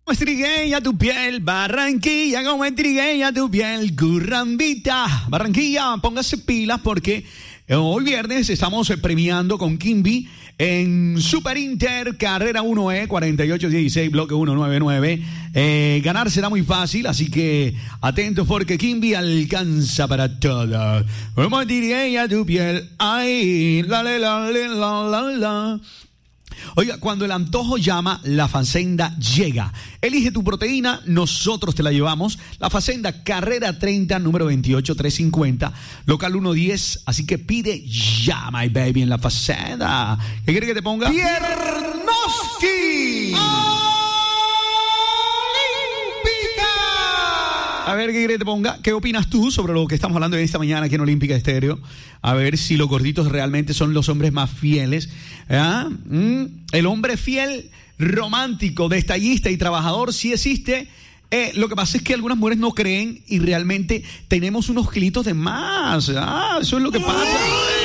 Como estrigueña tu piel, Barranquilla, como estrigueña tu piel, Currambita. Barranquilla, póngase pilas porque hoy viernes estamos premiando con Kimby en Super Inter, carrera 1E, 4816, bloque 199. Ganar será muy fácil, así que atentos porque Kimby alcanza para todo. Como estrigueña tu piel, ay, la la la la la la. Oiga, cuando el antojo llama, la Facenda llega. Elige tu proteína, nosotros te la llevamos. La Facenda, carrera 30, número 28350, local 110. Así que pide ya, my baby, en la Facenda. ¿Qué quiere que te ponga? ¡Piernoski! A ver, ¿qué quiere que te ponga? ¿Qué opinas tú sobre lo que estamos hablando en esta mañana aquí en Olímpica Estéreo? A ver si los gorditos realmente son los hombres más fieles. ¿Ah? El hombre fiel, romántico, detallista y trabajador sí existe. Lo que pasa es que algunas mujeres no creen y realmente tenemos unos kilitos de más. Eso es lo que pasa.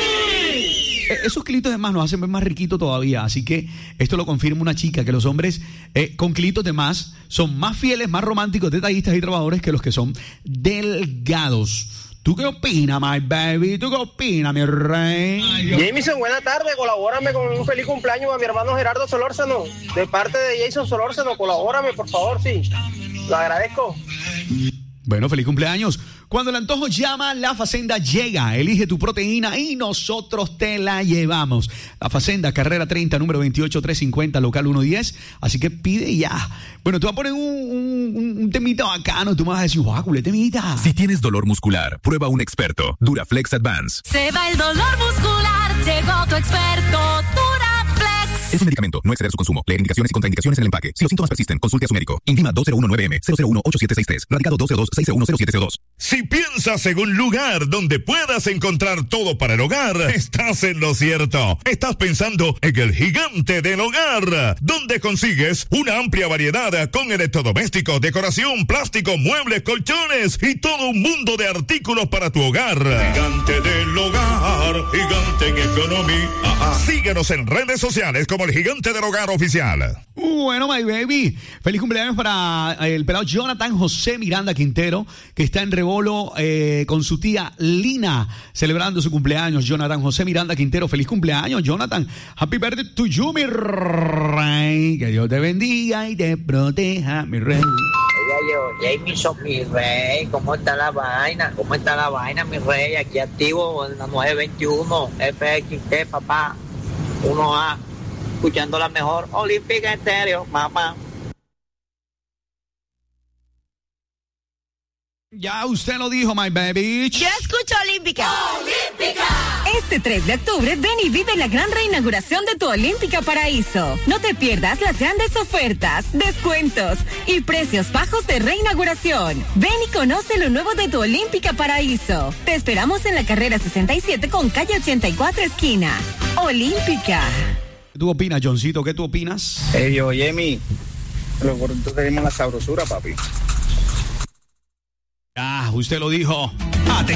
Esos kilitos de más nos hacen ver más riquitos todavía. Así que esto lo confirma una chica, que los hombres con kilitos de más son más fieles, más románticos, detallistas y trabajadores que los que son delgados. ¿Tú qué opinas, my baby? ¿Tú qué opinas, mi rey? Jameson, buena tarde. Colabórame con un feliz cumpleaños a mi hermano Gerardo Solórzano. De parte de Jason Solórzano, colabórame, por favor, sí. Lo agradezco. Bueno, feliz cumpleaños. Cuando el antojo llama, la Facenda llega. Elige tu proteína y nosotros te la llevamos. La Facenda, carrera 30, número 28350, local 110. Así que pide ya. Bueno, te voy a poner un temita bacano. Tú me vas a decir, guau, culé temita. Si tienes dolor muscular, prueba un experto. Duraflex Advance. Se va el dolor muscular, llegó tu experto, Duraflex. Es un medicamento, no exceder su consumo. Leer indicaciones y contraindicaciones en el empaque. Si los síntomas persisten, consulte a su médico. INVIMA 2019M 0018763. Radicado 202-6010702. Si piensas en un lugar donde puedas encontrar todo para el hogar, estás en lo cierto. Estás pensando en el Gigante del Hogar, donde consigues una amplia variedad con electrodomésticos, decoración, plástico, muebles, colchones y todo un mundo de artículos para tu hogar. Gigante del Hogar, gigante en economía. Síguenos en redes sociales como el Gigante del Hogar Oficial. Bueno, my baby, feliz cumpleaños para el pelado Jonathan José Miranda Quintero, que está en Rebolo con su tía Lina, celebrando su cumpleaños. Jonathan José Miranda Quintero, feliz cumpleaños, Jonathan. Happy birthday to you, mi rey. Que Dios te bendiga y te proteja, mi rey. Jameson, mi rey, ¿cómo está la vaina? ¿Cómo está la vaina, mi rey? Aquí activo en la 921, FXT, papá, 1A, escuchando la mejor Olímpica Estéreo, mamá. Ya usted lo dijo, my baby. Yo escucho Olímpica. ¡Olímpica! Este 3 de octubre, ven y vive la gran reinauguración de tu Olímpica Paraíso. No te pierdas las grandes ofertas, descuentos y precios bajos de reinauguración. Ven y conoce lo nuevo de tu Olímpica Paraíso. Te esperamos en la carrera 67 con calle 84 esquina. Olímpica. ¿Qué tú opinas, Johncito? ¿Qué tú opinas? Yo, Jamie, los gorditos tenemos la sabrosura, papi. Ah, usted lo dijo.